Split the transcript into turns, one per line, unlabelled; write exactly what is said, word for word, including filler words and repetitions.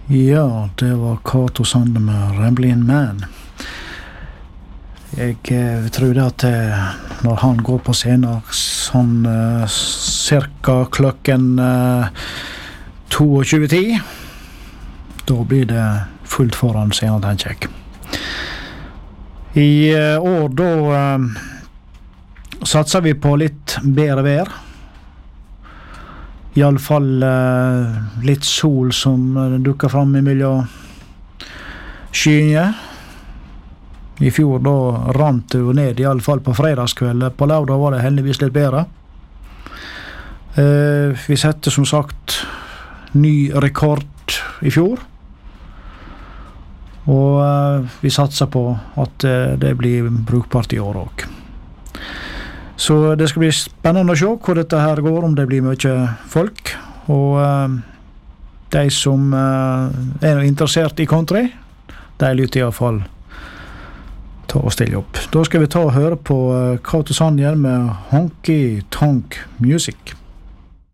Ja, det var Cato Sande med Ramblin' Man. Jeg eh, tror det at eh, når han går på scenen sånn eh, cirka klokken eh, tjueto ti, da blir det fullt foran scenen, tenker jeg. I eh, år da eh, satser vi på litt bedre vær. I alle fall eh, litt sol som eh, dukker fram imellom skyene. I fjor da rant det jo ned, i alle fall på fredagskveld. På lørdag var det heldigvis litt bedre. Eh, vi setter som sagt ny rekord i fjor. Og eh, vi satser på at eh, det blir brukbart i år også. Så det skal bli spennende å se hvor dette her går, om det blir mye folk. Og uh, de som uh, er interessert i country, de lytter i alle fall ta og stille opp. Da skal vi ta og høre på uh, Cato Sande med Honky Tonk Music.